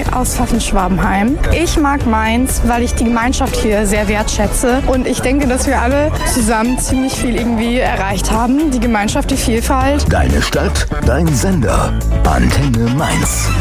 Mai aus Pfaffenschwabenheim. Ich mag Mainz, weil ich die Gemeinschaft hier sehr wertschätze. Und ich denke, dass wir alle zusammen ziemlich viel irgendwie erreicht haben. Die Gemeinschaft, die Vielfalt. Deine Stadt, dein Sender. Antenne Mainz.